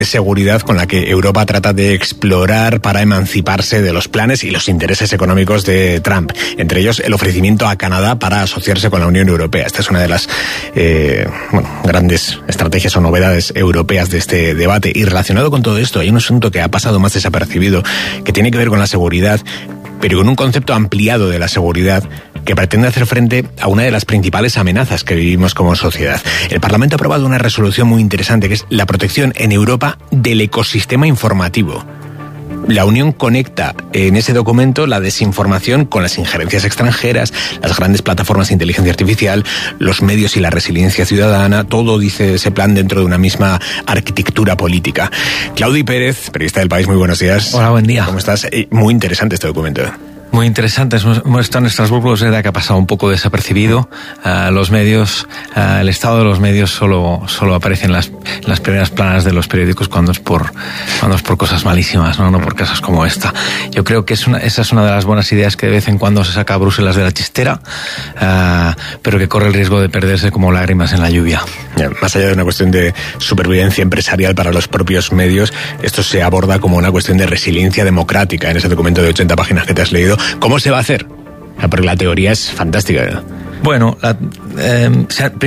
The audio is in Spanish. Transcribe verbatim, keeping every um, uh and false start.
seguridad con la que Europa trata de explorar para emanciparse de los planes y los intereses económicos de Trump. Entre ellos, el ofrecimiento a Canadá para asociarse con la Unión Europea. Esta es una de las eh, bueno, grandes estrategias o novedades europeas de este debate. Y relacionado con todo esto, hay un asunto que ha pasado más desapercibido, que tiene que ver con la seguridad, pero con un concepto ampliado de la seguridad que pretende hacer frente a una de las principales amenazas que vivimos como sociedad. El Parlamento ha aprobado una resolución muy interesante, que es la protección en Europa del ecosistema informativo. La Unión conecta en ese documento la desinformación con las injerencias extranjeras, las grandes plataformas de inteligencia artificial, los medios y la resiliencia ciudadana. Todo, dice ese plan, dentro de una misma arquitectura política. Claudi Pérez, periodista del País, muy buenos días. Hola, buen día. ¿Cómo estás? Muy interesante este documento. Muy interesante. Están en Estrasburgo, es verdad que ha pasado un poco desapercibido. Uh, los medios, uh, el estado de los medios solo, solo aparece en las, en las primeras planas de los periódicos cuando es por, cuando es por cosas malísimas, ¿no? No por cosas como esta. Yo creo que es una, esa es una de las buenas ideas que de vez en cuando se saca a Bruselas de la chistera, uh, pero que corre el riesgo de perderse como lágrimas en la lluvia. Más allá de una cuestión de supervivencia empresarial para los propios medios, esto se aborda como una cuestión de resiliencia democrática en ese documento de ochenta páginas que te has leído. ¿Cómo se va a hacer? Porque la teoría es fantástica. Bueno, la, eh, se ha,